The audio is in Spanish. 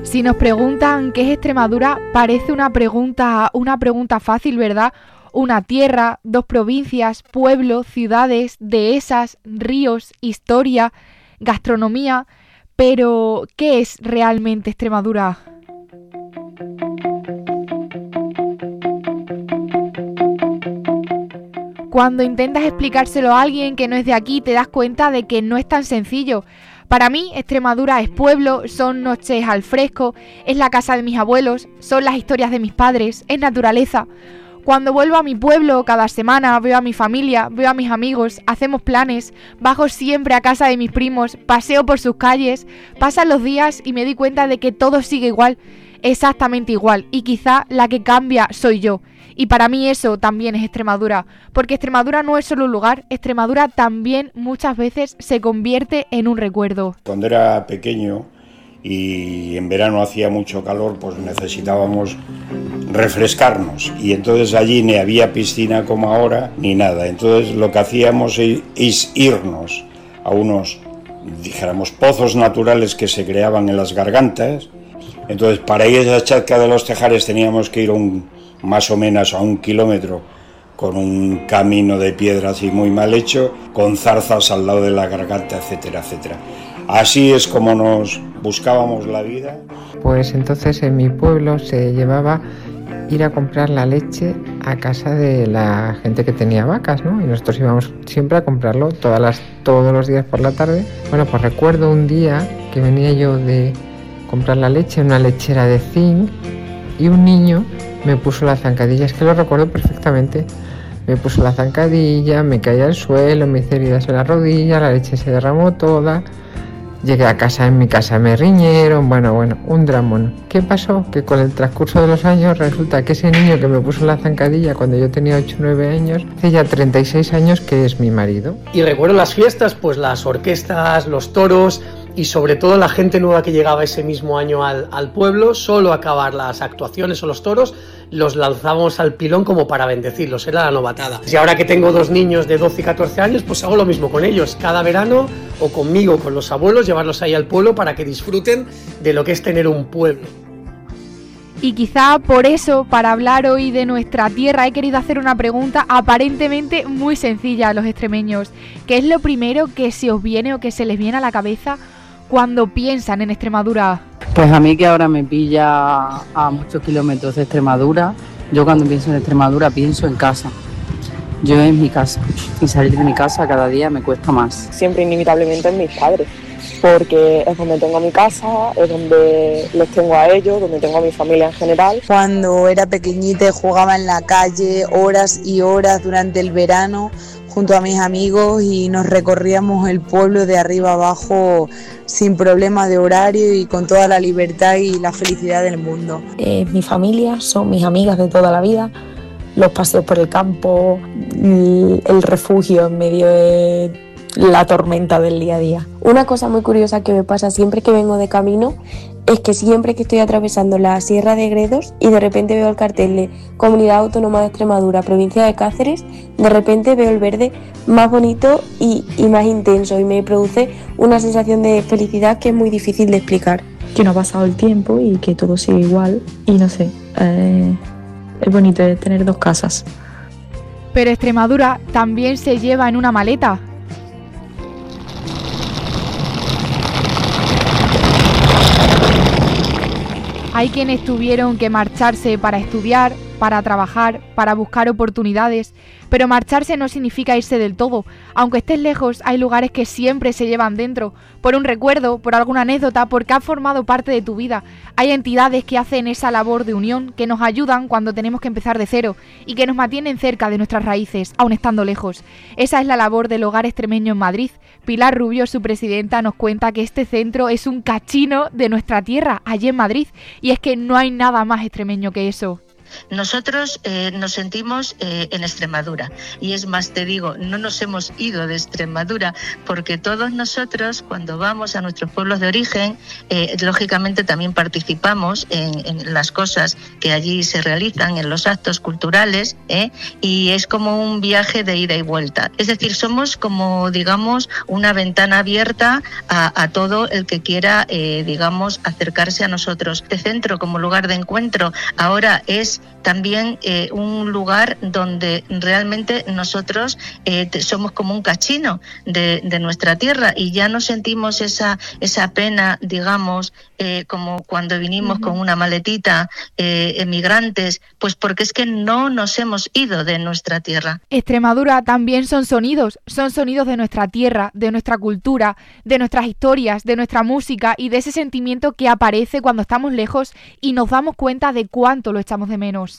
Si nos preguntan qué es Extremadura, parece una pregunta fácil, ¿verdad? Una tierra, 2 provincias, pueblos, ciudades, dehesas, ríos, historia, gastronomía. Pero, ¿qué es realmente Extremadura? Cuando intentas explicárselo a alguien que no es de aquí, te das cuenta de que no es tan sencillo. Para mí, Extremadura es pueblo, son noches al fresco, es la casa de mis abuelos, son las historias de mis padres, es naturaleza. Cuando vuelvo a mi pueblo cada semana, veo a mi familia, veo a mis amigos, hacemos planes, bajo siempre a casa de mis primos, paseo por sus calles, pasan los días y me doy cuenta de que todo sigue igual, exactamente igual, y quizá la que cambia soy yo. Y para mí eso también es Extremadura, porque Extremadura no es solo un lugar, Extremadura también muchas veces se convierte en un recuerdo. Cuando era pequeño y en verano hacía mucho calor, pues necesitábamos refrescarnos, y entonces allí ni había piscina como ahora ni nada. Entonces lo que hacíamos es irnos a unos, dijéramos, pozos naturales que se creaban en las gargantas. Entonces para ir a esa charca de los Tejares teníamos que ir más o menos a 1 kilómetro con un camino de piedra así muy mal hecho, con zarzas al lado de la garganta, etcétera, etcétera. Así es como nos buscábamos la vida. Pues entonces en mi pueblo se llevaba ir a comprar la leche a casa de la gente que tenía vacas, ¿no? Y nosotros íbamos siempre a comprarlo todos los días por la tarde. Bueno, pues recuerdo un día que venía yo de comprar la leche en una lechera de zinc y un niño me puso la zancadilla, es que lo recuerdo perfectamente. Me puso la zancadilla, me caí al suelo, me hice heridas en la rodilla, la leche se derramó toda. Llegué a casa, en mi casa me riñeron, bueno, un dramón. ¿Qué pasó? Que con el transcurso de los años resulta que ese niño que me puso la zancadilla cuando yo tenía 8 o 9 años, hace ya 36 años que es mi marido. Y recuerdo las fiestas, pues las orquestas, los toros y sobre todo la gente nueva que llegaba ese mismo año al pueblo. Solo acabar las actuaciones o los toros, los lanzábamos al pilón como para bendecirlos, era la novatada. Y ahora que tengo 2 niños de 12 y 14 años, pues hago lo mismo con ellos. Cada verano, o conmigo, con los abuelos, llevarlos ahí al pueblo para que disfruten de lo que es tener un pueblo. Y quizá por eso, para hablar hoy de nuestra tierra, he querido hacer una pregunta aparentemente muy sencilla a los extremeños. ¿Qué es lo primero que se os viene o que se les viene a la cabeza cuando piensan en Extremadura? Pues a mí, que ahora me pilla a muchos kilómetros de Extremadura, yo cuando pienso en Extremadura pienso en casa. Yo en mi casa, y salir de mi casa cada día me cuesta más. Siempre inevitablemente en mis padres, porque es donde tengo mi casa, es donde los tengo a ellos, donde tengo a mi familia en general. Cuando era pequeñita jugaba en la calle horas y horas durante el verano junto a mis amigos y nos recorríamos el pueblo de arriba abajo sin problema de horario y con toda la libertad y la felicidad del mundo. Mi familia, son mis amigas de toda la vida, los paseos por el campo, el refugio en medio de la tormenta del día a día. Una cosa muy curiosa que me pasa siempre que vengo de camino es que siempre que estoy atravesando la Sierra de Gredos y de repente veo el cartel de Comunidad Autónoma de Extremadura, provincia de Cáceres, de repente veo el verde más bonito y más intenso y me produce una sensación de felicidad que es muy difícil de explicar. Que no ha pasado el tiempo y que todo sigue igual y no sé, es bonito tener 2 casas. Pero Extremadura también se lleva en una maleta. Hay quienes tuvieron que marcharse para estudiar, para trabajar, para buscar oportunidades, pero marcharse no significa irse del todo. Aunque estés lejos, hay lugares que siempre se llevan dentro, por un recuerdo, por alguna anécdota, porque han formado parte de tu vida. Hay entidades que hacen esa labor de unión, que nos ayudan cuando tenemos que empezar de cero y que nos mantienen cerca de nuestras raíces, aun estando lejos. Esa es la labor del Hogar Extremeño en Madrid. Pilar Rubio, su presidenta, nos cuenta que este centro es un cachino de nuestra tierra, allí en Madrid, y es que no hay nada más extremeño que eso. nosotros nos sentimos en Extremadura. Y es más, te digo, no nos hemos ido de Extremadura, porque todos nosotros, cuando vamos a nuestros pueblos de origen, lógicamente también participamos en las cosas que allí se realizan, en los actos culturales, y es como un viaje de ida y vuelta. Es decir, somos como, digamos, una ventana abierta a todo el que quiera, digamos, acercarse a nosotros. Este centro como lugar de encuentro ahora es también un lugar donde realmente nosotros somos como un cachino de nuestra tierra, y ya no sentimos esa pena, digamos, como cuando vinimos con una maletita, emigrantes, pues porque es que no nos hemos ido de nuestra tierra. Extremadura también son sonidos de nuestra tierra, de nuestra cultura, de nuestras historias, de nuestra música y de ese sentimiento que aparece cuando estamos lejos y nos damos cuenta de cuánto lo echamos de menos.